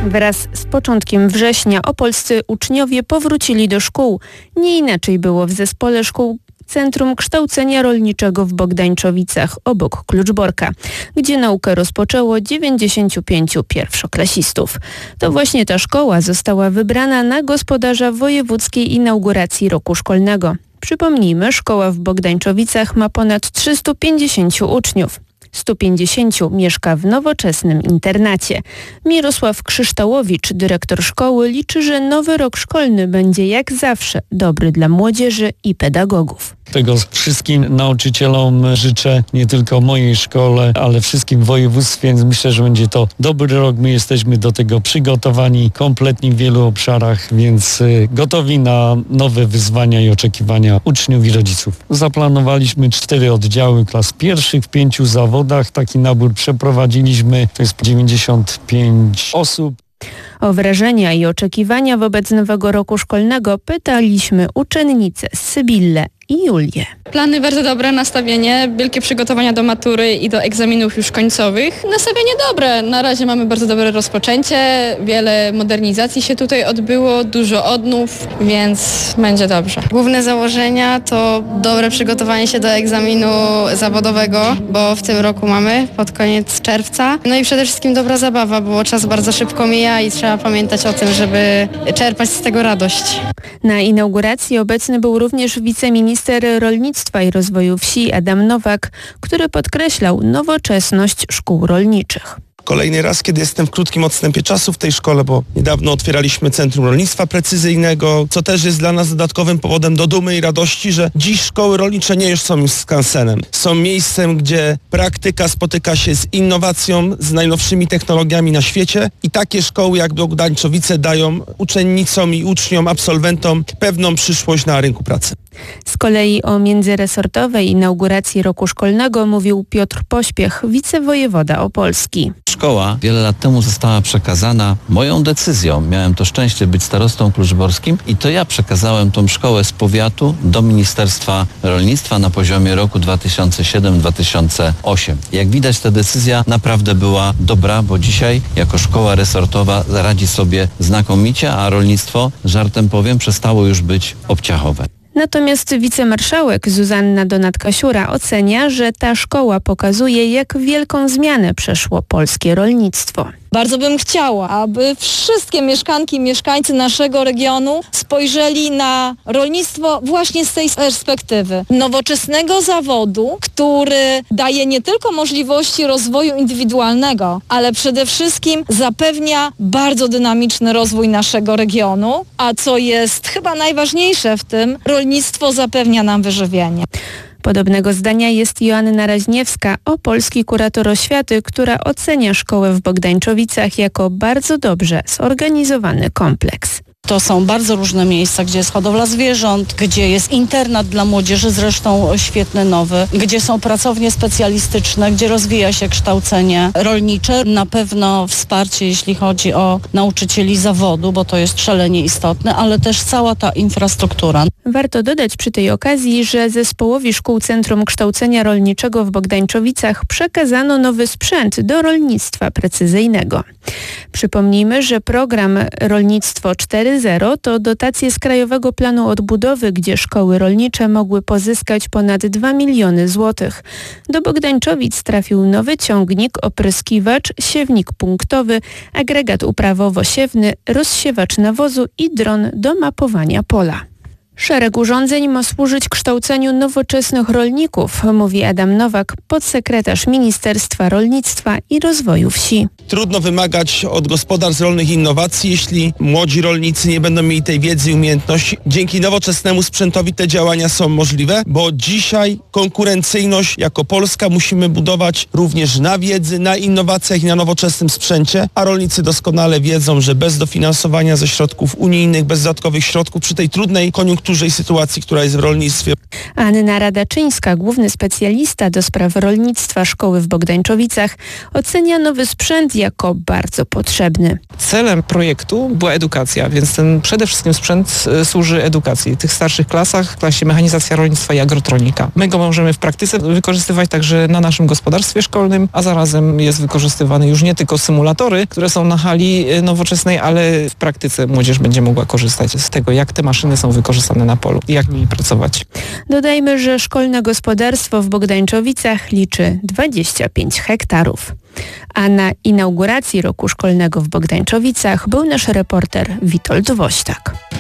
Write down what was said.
Wraz z początkiem września opolscy uczniowie powrócili do szkół. Nie inaczej było w zespole szkół Centrum Kształcenia Rolniczego w Bogdańczowicach obok Kluczborka, gdzie naukę rozpoczęło 95 pierwszoklasistów. To właśnie ta szkoła została wybrana na gospodarza wojewódzkiej inauguracji roku szkolnego. Przypomnijmy, szkoła w Bogdańczowicach ma ponad 350 uczniów. 150 mieszka w nowoczesnym internacie. Mirosław Krzyształowicz, dyrektor szkoły, liczy, że nowy rok szkolny będzie jak zawsze dobry dla młodzieży i pedagogów. Tego wszystkim nauczycielom życzę, nie tylko mojej szkole, ale wszystkim w województwie, więc myślę, że będzie to dobry rok. My jesteśmy do tego przygotowani kompletnie w wielu obszarach, więc gotowi na nowe wyzwania i oczekiwania uczniów i rodziców. Zaplanowaliśmy 4 oddziały klas pierwszych w 5 zawodach. Taki nabór przeprowadziliśmy, to jest 95 osób. O wrażenia i oczekiwania wobec nowego roku szkolnego pytaliśmy uczennice Sybillę i Julię. Plany bardzo dobre, nastawienie, wielkie przygotowania do matury i do egzaminów już końcowych. Nastawienie dobre, na razie mamy bardzo dobre rozpoczęcie, wiele modernizacji się tutaj odbyło, dużo odnów, więc będzie dobrze. Główne założenia to dobre przygotowanie się do egzaminu zawodowego, bo w tym roku mamy pod koniec czerwca. No i przede wszystkim dobra zabawa, bo czas bardzo szybko mija i trzeba pamiętać o tym, żeby czerpać z tego radość. Na inauguracji obecny był również wiceminister Rolnictwa i Rozwoju Wsi Adam Nowak, który podkreślał nowoczesność szkół rolniczych. Kolejny raz, kiedy jestem w krótkim odstępie czasu w tej szkole, bo niedawno otwieraliśmy Centrum Rolnictwa Precyzyjnego, co też jest dla nas dodatkowym powodem do dumy i radości, że dziś szkoły rolnicze nie już są już skansenem. Są miejscem, gdzie praktyka spotyka się z innowacją, z najnowszymi technologiami na świecie i takie szkoły jak Bogdańczowice dają uczennicom i uczniom, absolwentom pewną przyszłość na rynku pracy. Z kolei o międzyresortowej inauguracji roku szkolnego mówił Piotr Pośpiech, wicewojewoda opolski. Szkoła wiele lat temu została przekazana moją decyzją. Miałem to szczęście być starostą kluczborskim i to ja przekazałem tą szkołę z powiatu do Ministerstwa Rolnictwa na poziomie roku 2007-2008. Jak widać, ta decyzja naprawdę była dobra, bo dzisiaj jako szkoła resortowa radzi sobie znakomicie, a rolnictwo, żartem powiem, przestało już być obciachowe. Natomiast wicemarszałek Zuzanna Donat-Kasiura ocenia, że ta szkoła pokazuje, jak wielką zmianę przeszło polskie rolnictwo. Bardzo bym chciała, aby wszystkie mieszkanki i mieszkańcy naszego regionu spojrzeli na rolnictwo właśnie z tej perspektywy nowoczesnego zawodu, który daje nie tylko możliwości rozwoju indywidualnego, ale przede wszystkim zapewnia bardzo dynamiczny rozwój naszego regionu, a co jest chyba najważniejsze w tym, rolnictwo zapewnia nam wyżywienie. Podobnego zdania jest Joanna Raźniewska, opolski kurator oświaty, która ocenia szkołę w Bogdańczowicach jako bardzo dobrze zorganizowany kompleks. To są bardzo różne miejsca, gdzie jest hodowla zwierząt, gdzie jest internat dla młodzieży, zresztą świetny nowy, gdzie są pracownie specjalistyczne, gdzie rozwija się kształcenie rolnicze. Na pewno wsparcie, jeśli chodzi o nauczycieli zawodu, bo to jest szalenie istotne, ale też cała ta infrastruktura. Warto dodać przy tej okazji, że zespołowi szkół Centrum Kształcenia Rolniczego w Bogdańczowicach przekazano nowy sprzęt do rolnictwa precyzyjnego. Przypomnijmy, że program Rolnictwo 4.0 to dotacje z Krajowego Planu Odbudowy, gdzie szkoły rolnicze mogły pozyskać ponad 2 miliony złotych. Do Bogdańczowic trafił nowy ciągnik, opryskiwacz, siewnik punktowy, agregat uprawowo-siewny, rozsiewacz nawozu i dron do mapowania pola. Szereg urządzeń ma służyć kształceniu nowoczesnych rolników, mówi Adam Nowak, podsekretarz Ministerstwa Rolnictwa i Rozwoju Wsi. Trudno wymagać od gospodarstw rolnych innowacji, jeśli młodzi rolnicy nie będą mieli tej wiedzy i umiejętności. Dzięki nowoczesnemu sprzętowi te działania są możliwe, bo dzisiaj konkurencyjność jako Polska musimy budować również na wiedzy, na innowacjach i na nowoczesnym sprzęcie, a rolnicy doskonale wiedzą, że bez dofinansowania ze środków unijnych, bez dodatkowych środków przy tej trudnej koniunkturze koniunkturze i sytuacji, która jest w rolnictwie. Anna Radaczyńska, główny specjalista do spraw rolnictwa szkoły w Bogdańczowicach, ocenia nowy sprzęt jako bardzo potrzebny. Celem projektu była edukacja, więc ten przede wszystkim sprzęt służy edukacji. W tych starszych klasach, w klasie mechanizacja rolnictwa i agrotronika. My go możemy w praktyce wykorzystywać także na naszym gospodarstwie szkolnym, a zarazem jest wykorzystywany już nie tylko symulatory, które są na hali nowoczesnej, ale w praktyce młodzież będzie mogła korzystać z tego, jak te maszyny są wykorzystane na polu i jak nimi pracować. Dodajmy, że szkolne gospodarstwo w Bogdańczowicach liczy 25 hektarów. A na inauguracji roku szkolnego w Bogdańczowicach był nasz reporter Witold Woźtak.